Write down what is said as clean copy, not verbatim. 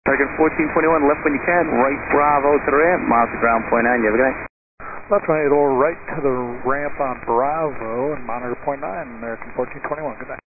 American 1421, left when you can, right Bravo to the ramp, miles to ground, point 9, you have a good night. Left 28 over right to the ramp on Bravo and monitor point 9, American 1421, good night.